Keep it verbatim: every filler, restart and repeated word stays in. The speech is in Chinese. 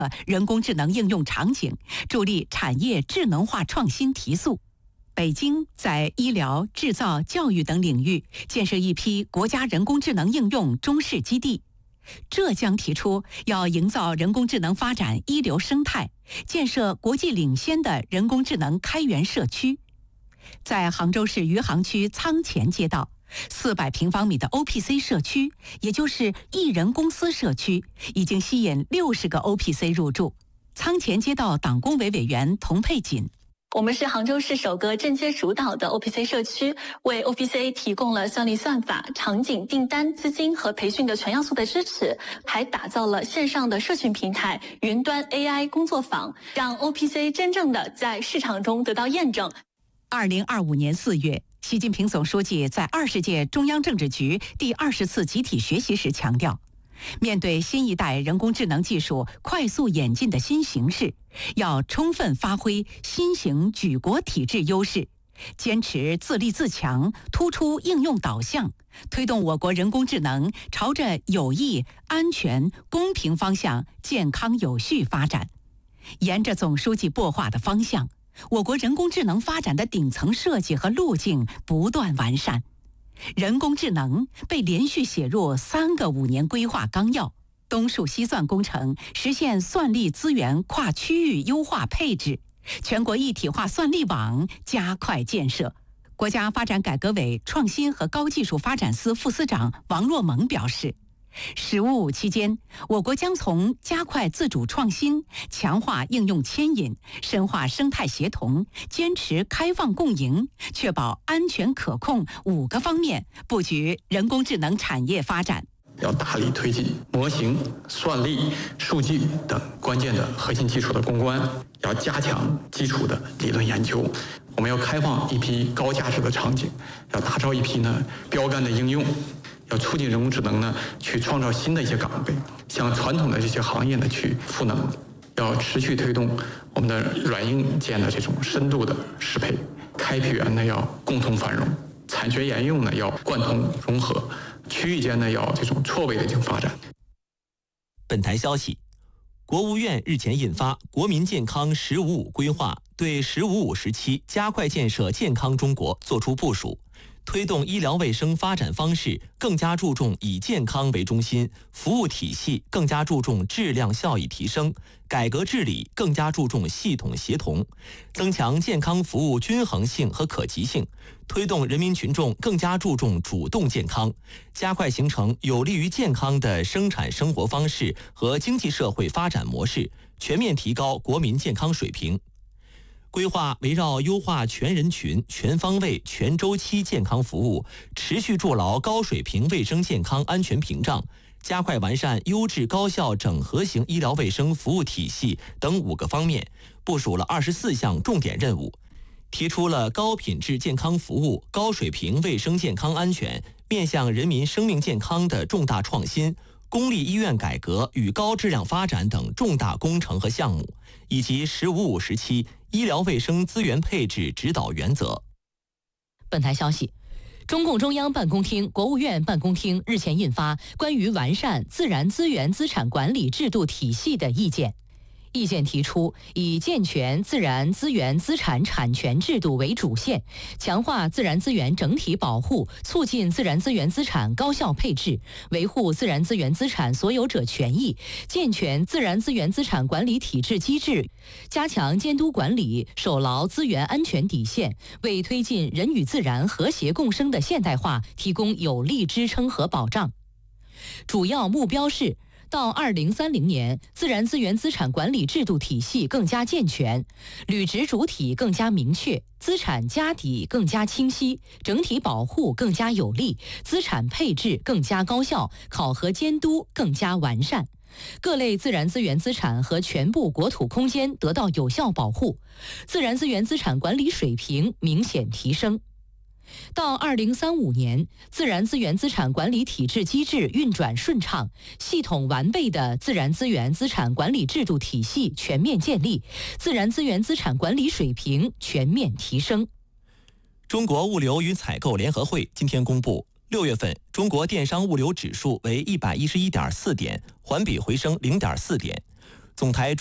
人工智能应用场景，助力产业智能化创新提速。北京在医疗、制造、教育等领域建设一批国家人工智能应用中试基地。浙江提出要营造人工智能发展一流生态，建设国际领先的人工智能开源社区。在杭州市余杭区仓前街道，四百平方米的 O P C 社区，也就是一人公司社区，已经吸引六十个 O P C 入驻。仓前街道党工委委员童佩锦。 我们是杭州市首个镇街主导的 O P C 社区，为 O P C 提供了算力算法、场景、订单、资金和培训的全要素的支持，还打造了线上的社群平台、云端 A I 工作坊，让 O P C 真正的在市场中得到验证。 二零二五年四月，习近平总书记在二十届中央政治局第二十次集体学习时强调，面对新一代人工智能技术快速演进的新形势，要充分发挥新型举国体制优势，坚持自立自强，突出应用导向，推动我国人工智能朝着有益、安全、公平方向健康有序发展。沿着总书记擘画的方向，我国人工智能发展的顶层设计和路径不断完善。人工智能被连续写入三个五年规划纲要，东数西算工程实现算力资源跨区域优化配置，全国一体化算力网加快建设。国家发展改革委创新和高技术发展司副司长王若萌表示，十五五期间，我国将从加快自主创新、强化应用牵引、深化生态协同、坚持开放共赢、确保安全可控五个方面布局人工智能产业发展。 要大力推进模型、算力、数据等关键的核心技术的攻关，要加强基础的理论研究。我们要开放一批高价值的场景，要打造一批呢标杆的应用。要促进人工智能呢，去创造新的一些岗位，向传统的这些行业呢去赋能。要持续推动我们的软硬件的这种深度的适配，开辟源呢要共同繁荣，产学研用呢要贯通融合，区域间呢要这种错位的进行发展。 本台消息，国务院日前印发《国民健康“十五五”规划》，对“十五五”时期加快建设健康中国作出部署。推动医疗卫生发展方式更加注重以健康为中心，服务体系更加注重质量效益提升，改革治理更加注重系统协同，增强健康服务均衡性和可及性，推动人民群众更加注重主动健康，加快形成有利于健康的生产生活方式和经济社会发展模式，全面提高国民健康水平。规划围绕优化全人群、全方位、全周期健康服务，持续筑牢高水平卫生健康安全屏障，加快完善优质高效整合型医疗卫生服务体系等五个方面，部署了二十四项重点任务，提出了高品质健康服务、高水平卫生健康安全、面向人民生命健康的重大创新、公立医院改革与高质量发展等重大工程和项目，以及“十五五”时期医疗卫生资源配置指导原则。 本台消息，中共中央办公厅、国务院办公厅日前印发《关于完善自然资源资产管理制度体系的意见》。意见提出，以健全自然资源资产产权制度为主线，强化自然资源整体保护，促进自然资源资产高效配置，维护自然资源资产所有者权益，健全自然资源资产管理体制机制，加强监督管理，守牢资源安全底线，为推进人与自然和谐共生的现代化提供有力支撑和保障。主要目标是，到二零三零年，自然资源资产管理制度体系更加健全，履职主体更加明确，资产家底更加清晰，整体保护更加有力，资产配置更加高效，考核监督更加完善，各类自然资源资产和全部国土空间得到有效保护，自然资源资产管理水平明显提升。到二零三五年，自然资源资产管理体制机制运转顺畅，系统完备的自然资源资产管理制度体系全面建立，自然资源资产管理水平全面提升。 中国物流与采购联合会今天公布，六月份中国电商物流指数为一百一十一点四点，环比回升零点四点。 总台